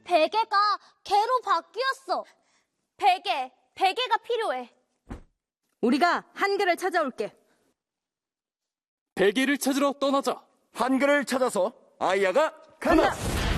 베개가 개로 바뀌었어. 베개가 필요해. 우리가 한글을 찾아올게. 베개를 찾으러 떠나자. 한글을 찾아서 아이야가 간다.